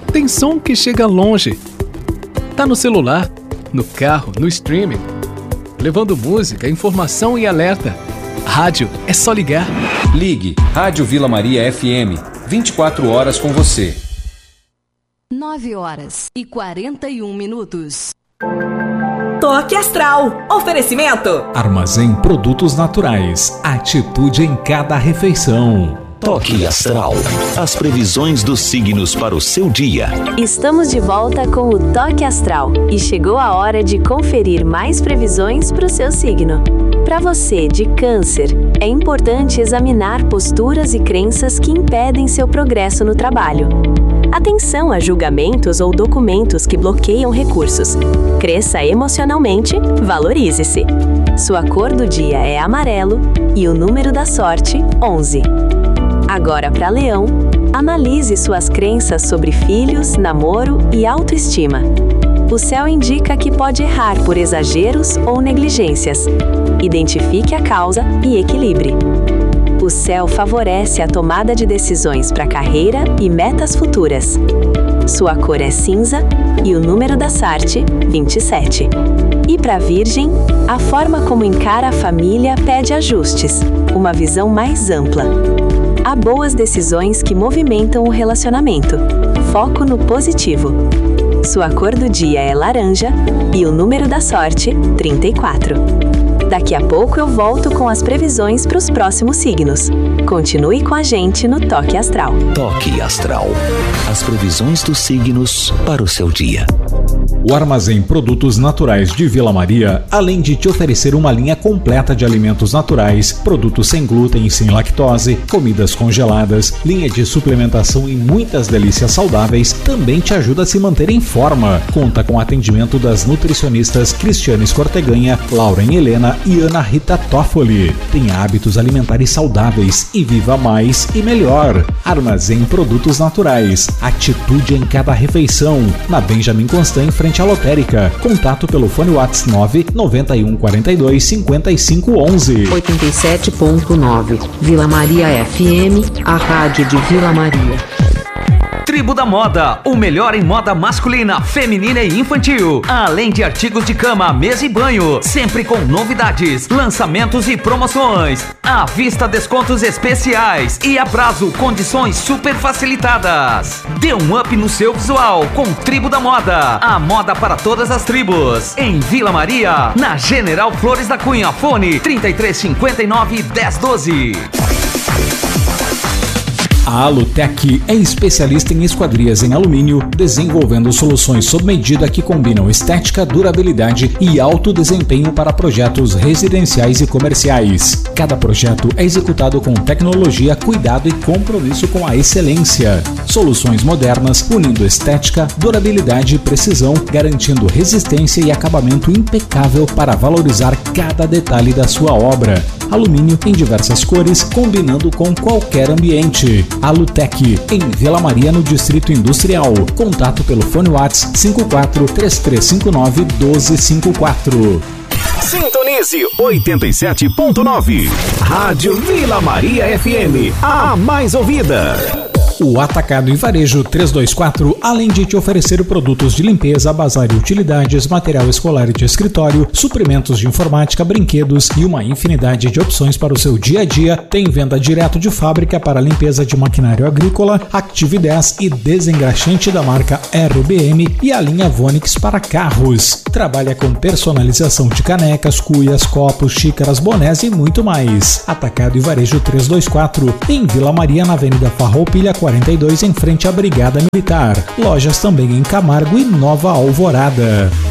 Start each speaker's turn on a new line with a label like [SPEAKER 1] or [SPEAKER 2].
[SPEAKER 1] Tem som que chega longe. Tá no celular, no carro, no streaming, levando música, informação e alerta. Rádio é só ligar.
[SPEAKER 2] Ligue Rádio Vila Maria FM, 24 horas com você.
[SPEAKER 3] 9h41.
[SPEAKER 4] Toque Astral. Oferecimento.
[SPEAKER 5] Armazém Produtos Naturais. Atitude em cada refeição.
[SPEAKER 6] Toque Astral. As previsões dos signos para o seu dia.
[SPEAKER 7] Estamos de volta com o Toque Astral e chegou a hora de conferir mais previsões para o seu signo. Para você de Câncer, é importante examinar posturas e crenças que impedem seu progresso no trabalho. Atenção a julgamentos ou documentos que bloqueiam recursos. Cresça emocionalmente, valorize-se. Sua cor do dia é amarelo e o número da sorte, 11. Agora para Leão, analise suas crenças sobre filhos, namoro e autoestima. O céu indica que pode errar por exageros ou negligências. Identifique a causa e equilibre. O céu favorece a tomada de decisões para carreira e metas futuras. Sua cor é cinza e o número da sorte, 27. E para Virgem, a forma como encara a família pede ajustes, uma visão mais ampla. Há boas decisões que movimentam o relacionamento. Foco no positivo. Sua cor do dia é laranja e o número da sorte, 34. Daqui a pouco eu volto com as previsões para os próximos signos. Continue com a gente no Toque Astral.
[SPEAKER 6] Toque Astral. As previsões dos signos para o seu dia.
[SPEAKER 5] O Armazém Produtos Naturais de Vila Maria, além de te oferecer uma linha completa de alimentos naturais, produtos sem glúten e sem lactose, comidas congeladas, linha de suplementação e muitas delícias saudáveis, também te ajuda a se manter em forma. Conta com o atendimento das nutricionistas Cristiane Escorteganha, Lauren Helena e Ana Rita Toffoli. Tenha hábitos alimentares saudáveis e viva mais e melhor. Armazém Produtos Naturais. Atitude em cada refeição. Na Benjamin Constant, em frente à lotérica. Contato pelo fone WhatsApp 991 42 55 11.
[SPEAKER 8] 87.9 Vila Maria FM, a rádio de Vila Maria.
[SPEAKER 9] Tribo da Moda, o melhor em moda masculina, feminina e infantil. Além de artigos de cama, mesa e banho, sempre com novidades, lançamentos e promoções. À vista, descontos especiais e a prazo, condições super facilitadas. Dê um up no seu visual com Tribo da Moda. A moda para todas as tribos. Em Vila Maria, na General Flores da Cunha, fone 3359 1012.
[SPEAKER 5] A Alutec é especialista em esquadrias em alumínio, desenvolvendo soluções sob medida que combinam estética, durabilidade e alto desempenho para projetos residenciais e comerciais. Cada projeto é executado com tecnologia, cuidado e compromisso com a excelência. Soluções modernas, unindo estética, durabilidade e precisão, garantindo resistência e acabamento impecável para valorizar cada detalhe da sua obra. Alumínio em diversas cores, combinando com qualquer ambiente. Alutec, em Vila Maria, no Distrito Industrial. Contato pelo fone WhatsApp 54 3359 1254.
[SPEAKER 6] Sintonize 87.9. Rádio Vila Maria FM, a mais ouvida.
[SPEAKER 5] O Atacado e Varejo 324, além de te oferecer produtos de limpeza, bazar e utilidades, material escolar e de escritório, suprimentos de informática, brinquedos e uma infinidade de opções para o seu dia a dia, tem venda direto de fábrica para limpeza de maquinário agrícola, Active 10 e desengraxante da marca RBM e a linha Vonix para carros. Trabalha com personalização de canecas, cuias, copos, xícaras, bonés e muito mais. Atacado e Varejo 324, em Vila Maria, na Avenida Farroupilha 42, em frente à Brigada Militar. Lojas também em Camargo e Nova Alvorada.